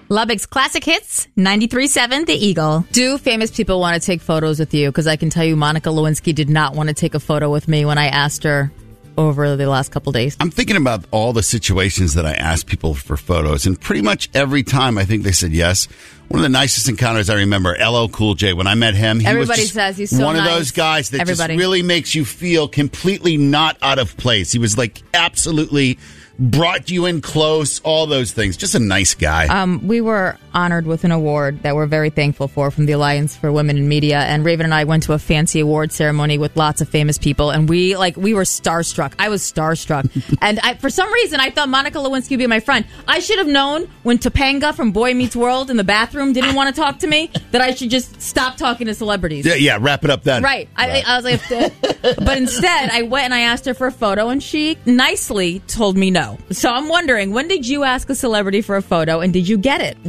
Lubbock's Classic Hits, 93.7 The Eagle. Do famous people want to take photos with you? Because I can tell you Monica Lewinsky did not want to take a photo with me when I asked her over the last couple days. I'm thinking about all the situations that I asked people for photos, and pretty much every time I think they said yes. One of the nicest encounters I remember, LL Cool J. When I met him, Everybody says he's so one nice. of those guys that just really makes you feel completely not out of place. He was like absolutely brought you in close, all those things. Just a nice guy. We were honored with an award that we're very thankful for from the Alliance for Women in Media. And Raven and I went to a fancy award ceremony with lots of famous people. And we were starstruck. I was starstruck. And for some reason, I thought Monica Lewinsky would be my friend. I should have known when Topanga from Boy Meets World in the bathroom didn't want to talk to me that I should just stop talking to celebrities. Yeah, wrap it up then. Right. I was like, but instead, I went and I asked her for a photo, and she nicely told me no. So I'm wondering, when did you ask a celebrity for a photo, and did you get it?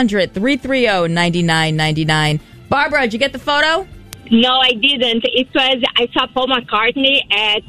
1-800-330-9999. Barbara, did you get the photo? No, I didn't. I saw Paul McCartney at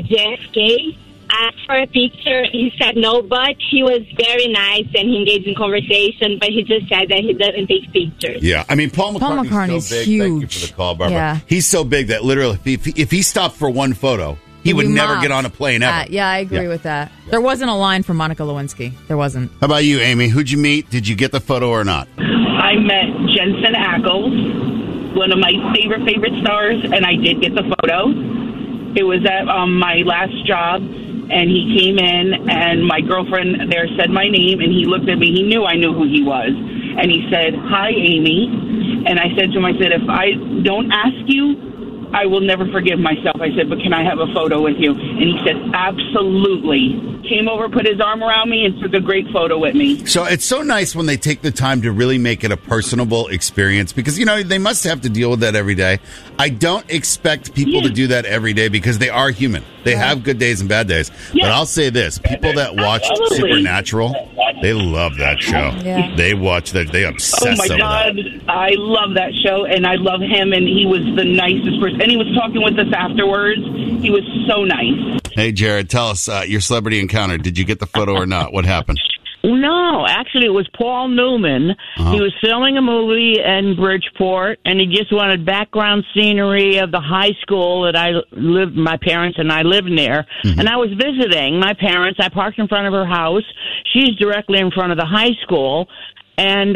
JFK. Asked for a picture. He said no, but he was very nice and he engaged in conversation, but he just said that he doesn't take pictures. Yeah, I mean, Paul McCartney's so big. Huge. Thank you for the call, Barbara. Yeah. He's so big that literally, if he stopped for one photo, he would never get on a plane ever. Yeah, I agree with that. There wasn't a line for Monica Lewinsky. There wasn't. How about you, Amy? Who'd you meet? Did you get the photo or not? I met Jensen Ackles, one of my favorite stars, and I did get the photo. It was at my last job, and he came in, and my girlfriend there said my name, and he looked at me. He knew I knew who he was. And he said, "Hi, Amy." And I said to him, I said, "If I don't ask you, I will never forgive myself." I said, "But can I have a photo with you?" And he said, "Absolutely." Came over, put his arm around me, and took a great photo with me. So it's so nice when they take the time to really make it a personable experience, because, you know, they must have to deal with that every day. I don't expect people to do that every day because they are human. They have good days and bad days. But I'll say this, people that watch Supernatural, they love that show. Yeah. They watch that. They obsess over that. Oh, my God. I love that show, and I love him, and he was the nicest person. And he was talking with us afterwards. He was so nice. Hey, Jared, tell us your celebrity encounter. Did you get the photo or not? What happened? No, actually, it was Paul Newman. He was filming a movie in Bridgeport, and he just wanted background scenery of the high school that my parents and I lived near. And I was visiting my parents. I parked in front of her house. She's directly in front of the high school. And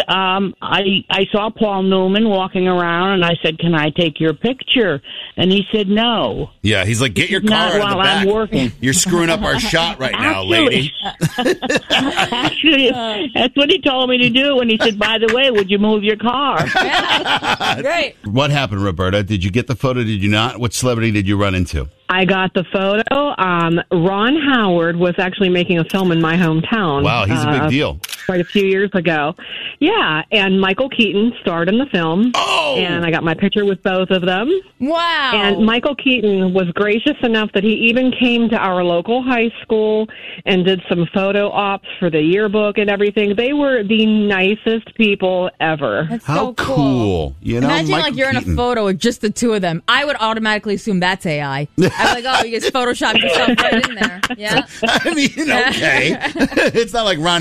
I saw Paul Newman walking around, and I said, "Can I take your picture?" And he said no. Yeah, he's like, "Get your car out of the while back. I'm working. You're screwing up our shot right now, lady." Actually, that's what he told me to do. And he said, "By the way, would you move your car?" Great. What happened, Roberta? Did you get the photo? Did you not? What celebrity did you run into? I got the photo. Ron Howard was actually making a film in my hometown. Wow, he's a big deal. Quite a few years ago. Yeah, and Michael Keaton starred in the film. Oh! And I got my picture with both of them. Wow. And Michael Keaton was gracious enough that he even came to our local high school and did some photo ops for the yearbook and everything. They were the nicest people ever. That's How so cool. You know, imagine Michael like you're Keaton. in a photo with just the two of them. I would automatically assume that's AI. I'm like, oh, you just photoshopped yourself right in there. Yeah. I mean, okay. It's not like Ron